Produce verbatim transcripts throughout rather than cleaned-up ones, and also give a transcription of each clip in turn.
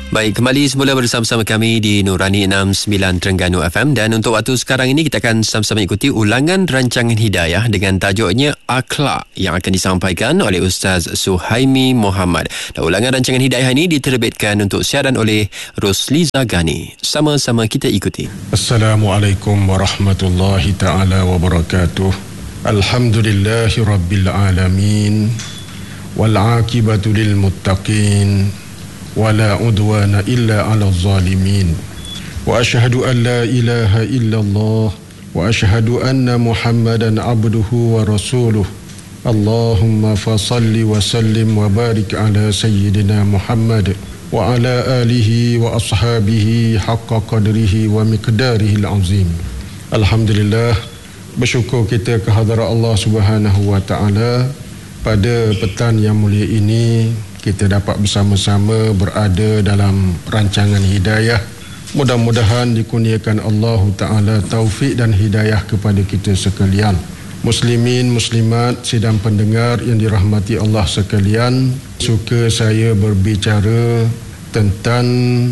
Baik, kembali semula bersama-sama kami di Nurani enam sembilan Terengganu F M, dan untuk waktu sekarang ini kita akan sama-sama ikuti ulangan rancangan Hidayah dengan tajuknya Akhlak yang akan disampaikan oleh Ustaz Suhaimi Muhammad. Dan ulangan rancangan Hidayah ini diterbitkan untuk siaran oleh Rosliza Ghani. Sama-sama kita ikuti. Assalamualaikum warahmatullahi taala wabarakatuh. Alhamdulillahi rabbil alamin. Wal aqibatu lil muttaqin. ولا عدوان إلا على الظالمين وأشهد أن لا إله إلا الله وأشهد أن محمدا عبده ورسوله اللهم فصل وسلم وبارك على سيدنا محمد وعلى آله وأصحابه حق قدره ومقداره العظيم. Alhamdulillah, bersyukur kita kehadrat Allah Subhanahu wa taala pada petang yang mulia ini kita dapat bersama-sama berada dalam rancangan hidayah. Mudah-mudahan dikurniakan Allah Ta'ala taufik dan hidayah kepada kita sekalian. Muslimin, muslimat, sidang pendengar yang dirahmati Allah sekalian, suka saya berbicara tentang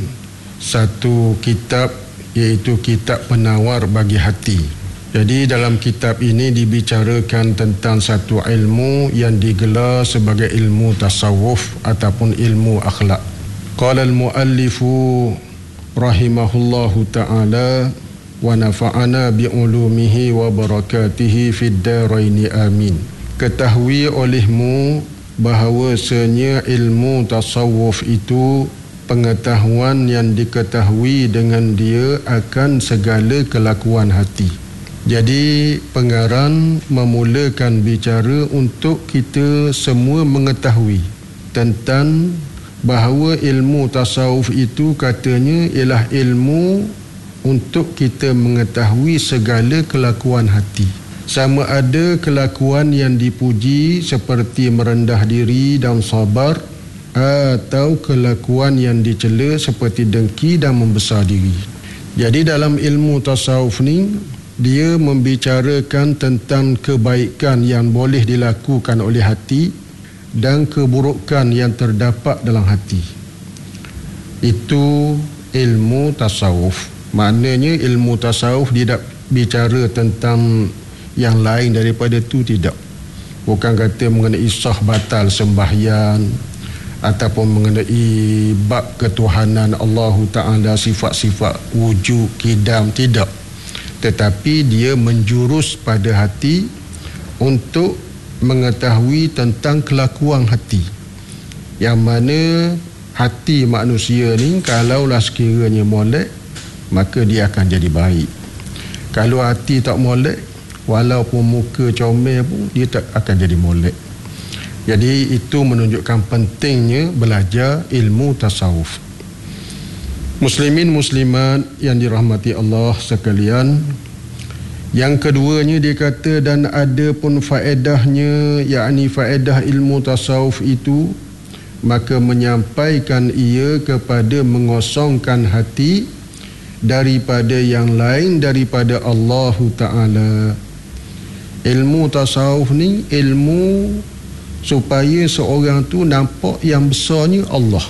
satu kitab, iaitu kitab penawar bagi hati. Jadi dalam kitab ini dibicarakan tentang satu ilmu yang digelar sebagai ilmu tasawuf ataupun ilmu akhlak. Qala al-muallifu rahimahullahu ta'ala wa nafa'ana bi'ulumihi wa barakatihi fid daraini amin. Ketahui olehmu bahawasanya ilmu tasawuf itu pengetahuan yang diketahui dengan dia akan segala kelakuan hati. Jadi pengarang memulakan bicara untuk kita semua mengetahui tentang bahawa ilmu tasawuf itu katanya ialah ilmu untuk kita mengetahui segala kelakuan hati. Sama ada kelakuan yang dipuji seperti merendah diri dan sabar, atau kelakuan yang dicela seperti dengki dan membesar diri. Jadi dalam ilmu tasawuf ni dia membicarakan tentang kebaikan yang boleh dilakukan oleh hati dan keburukan yang terdapat dalam hati. Itu ilmu tasawuf. Maknanya ilmu tasawuf dia tak bicara tentang yang lain daripada itu, tidak. Bukan kata mengenai sah batal sembahyang ataupun mengenai bab ketuhanan Allah Ta'ala, sifat-sifat wujud, kidam, tidak. Tetapi dia menjurus pada hati untuk mengetahui tentang kelakuan hati, yang mana hati manusia ni kalaulah sekiranya molek, maka dia akan jadi baik. Kalau hati tak molek, walaupun muka comel pun dia tak akan jadi molek. Jadi itu menunjukkan pentingnya belajar ilmu tasawuf. Muslimin muslimat yang dirahmati Allah sekalian, yang keduanya dia kata, dan ada pun faedahnya, yakni faedah ilmu tasawuf itu, maka menyampaikan ia kepada mengosongkan hati daripada yang lain daripada Allah Ta'ala. Ilmu tasawuf ni ilmu supaya seorang tu nampak yang besarnya Allah.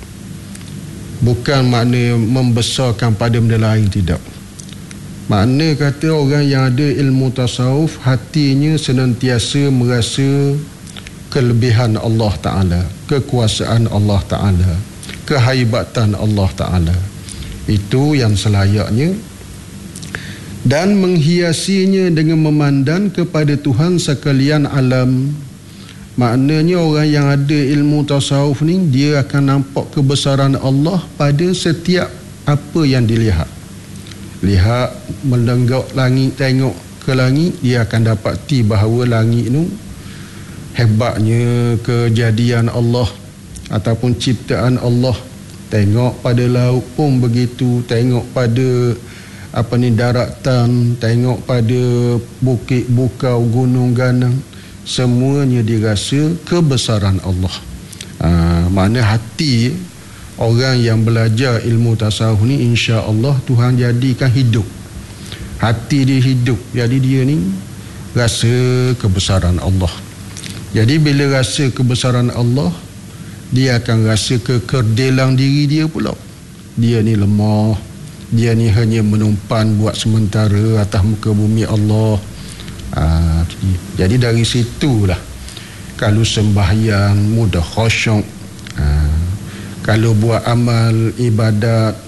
Bukan makna membesarkan pada benda lain, tidak. Makna kata orang yang ada ilmu tasawuf, hatinya senantiasa merasa kelebihan Allah Ta'ala, kekuasaan Allah Ta'ala, kehaibatan Allah Ta'ala. Itu yang selayaknya, dan menghiasinya dengan memandang kepada Tuhan sekalian alam. Maknanya orang yang ada ilmu tasawuf ni, dia akan nampak kebesaran Allah pada setiap apa yang dilihat. Lihat, melenggak langit, tengok ke langit, dia akan dapati bahawa langit tu hebatnya kejadian Allah ataupun ciptaan Allah. Tengok pada laut pun begitu, tengok pada apa ni daratan, tengok pada bukit bukau, gunung ganang, semuanya dirasa kebesaran Allah. Ha, makna hati orang yang belajar ilmu tasawuf ni, insya-Allah Tuhan jadikan hidup. Hati dia hidup, jadi dia ni rasa kebesaran Allah. Jadi bila rasa kebesaran Allah, dia akan rasa kekerdelang diri dia pula. Dia ni lemah, dia ni hanya menumpan buat sementara atas muka bumi Allah. Aa, jadi dari situlah kalau sembahyang mudah khusyuk, aa, kalau buat amal ibadat